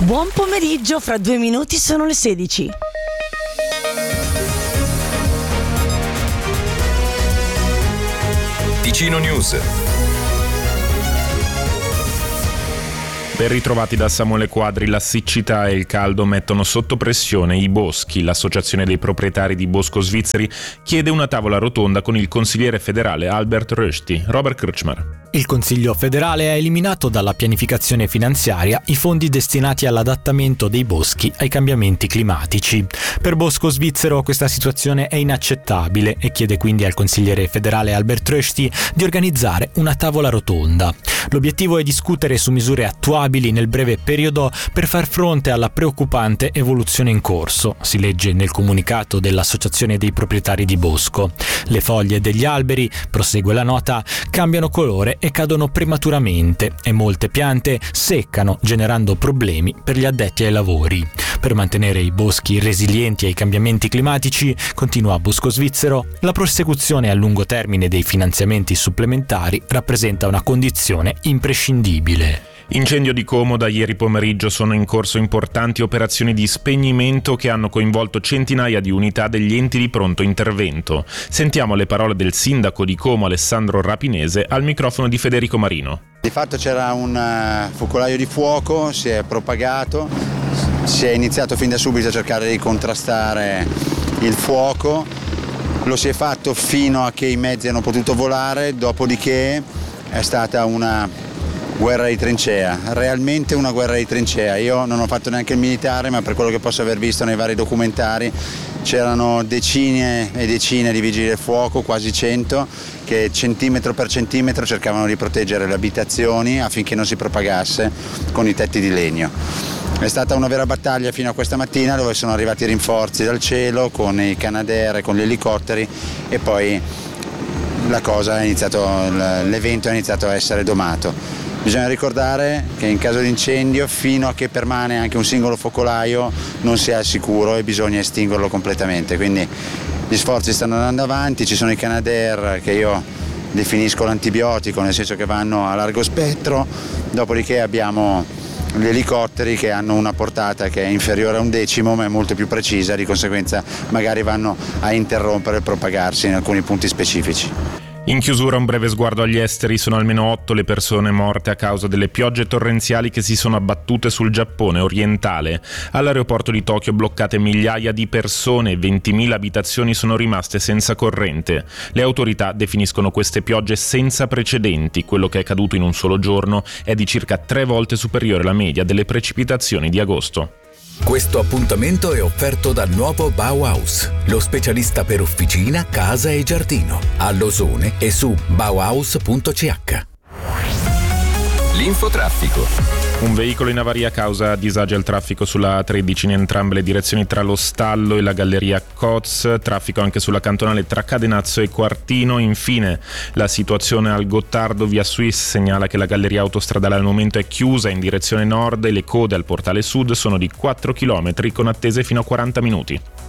Buon pomeriggio, fra 2 minuti sono le 16. Ticino News. Ben ritrovati da Samuele Quadri. La siccità e il caldo mettono sotto pressione i boschi. L'Associazione dei proprietari di bosco svizzeri chiede una tavola rotonda con il consigliere federale Albert Rösti. Robert Kretschmer. Il Consiglio federale ha eliminato dalla pianificazione finanziaria i fondi destinati all'adattamento dei boschi ai cambiamenti climatici. Per Bosco Svizzero questa situazione è inaccettabile e chiede quindi al consigliere federale Albert Rösti di organizzare una tavola rotonda. L'obiettivo è discutere su misure attuabili nel breve periodo per far fronte alla preoccupante evoluzione in corso, si legge nel comunicato dell'Associazione dei proprietari di bosco. Le foglie degli alberi, prosegue la nota, cambiano colore e cadono prematuramente e molte piante seccano, generando problemi per gli addetti ai lavori. Per mantenere i boschi resilienti ai cambiamenti climatici, continua Bosco Svizzero, la prosecuzione a lungo termine dei finanziamenti supplementari rappresenta una condizione imprescindibile. Incendio di Como. Da ieri pomeriggio sono in corso importanti operazioni di spegnimento che hanno coinvolto centinaia di unità degli enti di pronto intervento. Sentiamo le parole del sindaco di Como, Alessandro Rapinese, al microfono di Federico Marino. Di fatto c'era un focolaio di fuoco, si è propagato, si è iniziato fin da subito a cercare di contrastare il fuoco, lo si è fatto fino a che i mezzi hanno potuto volare, dopodiché è stata una guerra di trincea, realmente una guerra di trincea. Io non ho fatto neanche il militare, ma per quello che posso aver visto nei vari documentari c'erano decine e decine di vigili del fuoco, quasi 100, che centimetro per centimetro cercavano di proteggere le abitazioni affinché non si propagasse con i tetti di legno. È stata una vera battaglia fino a questa mattina, dove sono arrivati rinforzi dal cielo con i Canadair, con gli elicotteri, e poi l'evento è iniziato a essere domato. Bisogna ricordare che in caso di incendio, fino a che permane anche un singolo focolaio, non si è al sicuro e bisogna estinguerlo completamente. Quindi gli sforzi stanno andando avanti, ci sono i Canadair che io definisco l'antibiotico, nel senso che vanno a largo spettro, dopodiché abbiamo gli elicotteri che hanno una portata che è inferiore a 1/10 ma è molto più precisa, di conseguenza magari vanno a interrompere il propagarsi in alcuni punti specifici. In chiusura un breve sguardo agli esteri. Sono almeno 8 le persone morte a causa delle piogge torrenziali che si sono abbattute sul Giappone orientale. All'aeroporto di Tokyo bloccate migliaia di persone e 20.000 abitazioni sono rimaste senza corrente. Le autorità definiscono queste piogge senza precedenti. Quello che è caduto in un solo giorno è di circa 3 volte superiore alla media delle precipitazioni di agosto. Questo appuntamento è offerto da Nuovo Bauhaus, lo specialista per officina, casa e giardino, a Losone e su bauhaus.ch. L'infotraffico. Un veicolo in avaria causa disagi al traffico sulla A13 in entrambe le direzioni tra lo Stallo e la Galleria Coz, traffico anche sulla cantonale tra Cadenazzo e Quartino. Infine la situazione al Gottardo via Suisse segnala che la galleria autostradale al momento è chiusa in direzione nord e le code al portale sud sono di 4 km con attese fino a 40 minuti.